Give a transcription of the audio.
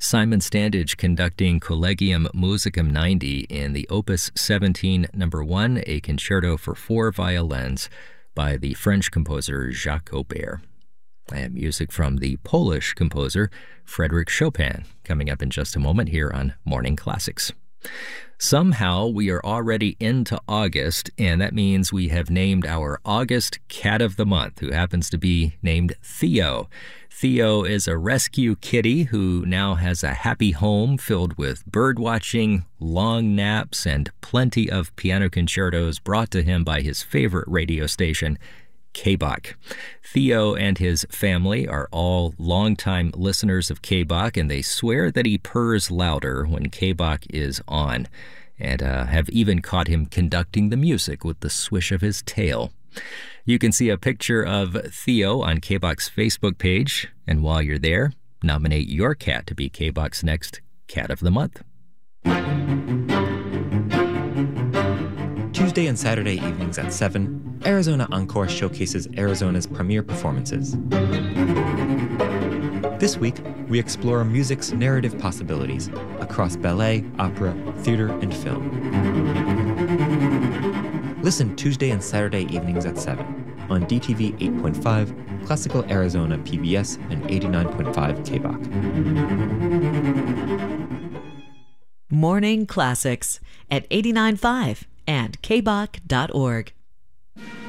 Simon Standage conducting Collegium Musicum 90 in the Opus 17 No. 1, a concerto for 4 violins by the French composer Jacques Aubert. And music from the Polish composer Frédéric Chopin, coming up in just a moment here on Morning Classics. Somehow we are already into August, and that means we have named our August Cat of the Month, who happens to be named Theo. Theo is a rescue kitty who now has a happy home filled with bird watching, long naps, and plenty of piano concertos brought to him by his favorite radio station, KBOK. Theo and his family are all longtime listeners of KBOK, and they swear that he purrs louder when KBOK is on, and have even caught him conducting the music with the swish of his tail. You can see a picture of Theo on KBOK's Facebook page, and while you're there, nominate your cat to be KBOK's next Cat of the Month. Tuesday and Saturday evenings at 7, Arizona Encore showcases Arizona's premier performances. This week, we explore music's narrative possibilities across ballet, opera, theater, and film. Listen Tuesday and Saturday evenings at 7 on DTV 8.5, Classical Arizona PBS, and 89.5 KBOK. Morning Classics at 89.5 and kbok.org.